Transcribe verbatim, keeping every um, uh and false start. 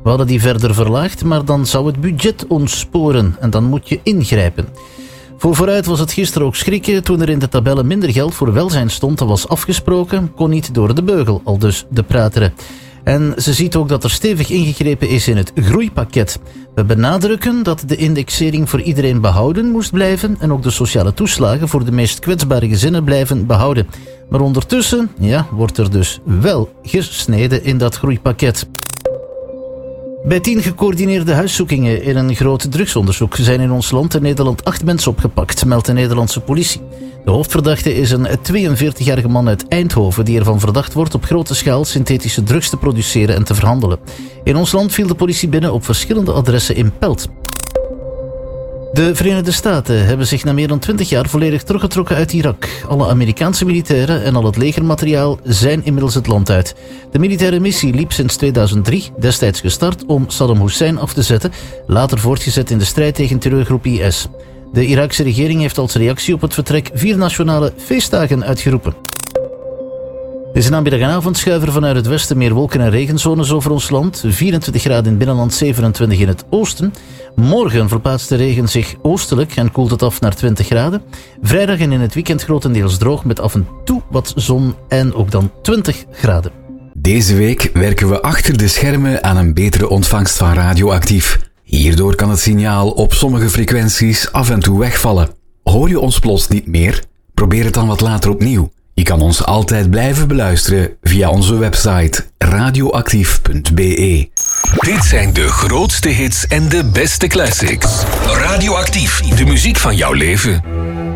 We hadden die verder verlaagd, maar dan zou het budget ons sporen en dan moet je ingrijpen. Voor vooruit was het gisteren ook schrikken toen er in de tabellen minder geld voor welzijn stond. Dat was afgesproken, kon niet door de beugel, aldus de prateren. En ze ziet ook dat er stevig ingegrepen is in het groeipakket. We benadrukken dat de indexering voor iedereen behouden moest blijven en ook de sociale toeslagen voor de meest kwetsbare gezinnen blijven behouden. Maar ondertussen, ja, wordt er dus wel gesneden in dat groeipakket. Bij tien gecoördineerde huiszoekingen in een groot drugsonderzoek zijn in ons land in Nederland acht mensen opgepakt, meldt de Nederlandse politie. De hoofdverdachte is een tweeënveertigjarige man uit Eindhoven die ervan verdacht wordt op grote schaal synthetische drugs te produceren en te verhandelen. In ons land viel de politie binnen op verschillende adressen in Pelt. De Verenigde Staten hebben zich na meer dan twintig jaar volledig teruggetrokken uit Irak. Alle Amerikaanse militairen en al het legermateriaal zijn inmiddels het land uit. De militaire missie liep sinds tweeduizend drie, destijds gestart om Saddam Hussein af te zetten, later voortgezet in de strijd tegen terreurgroep I S. De Iraakse regering heeft als reactie op het vertrek vier nationale feestdagen uitgeroepen. Deze namiddag en avond schuiven vanuit het westen meer wolken- en regenzones over ons land. vierentwintig graden in het binnenland, zevenentwintig in het oosten. Morgen verplaatst de regen zich oostelijk en koelt het af naar twintig graden. Vrijdag en in het weekend grotendeels droog met af en toe wat zon en ook dan twintig graden. Deze week werken we achter de schermen aan een betere ontvangst van Radioactief. Hierdoor kan het signaal op sommige frequenties af en toe wegvallen. Hoor je ons plots niet meer? Probeer het dan wat later opnieuw. Je kan ons altijd blijven beluisteren via onze website radioactief punt b e. Dit zijn de grootste hits en de beste classics. Radioactief, de muziek van jouw leven.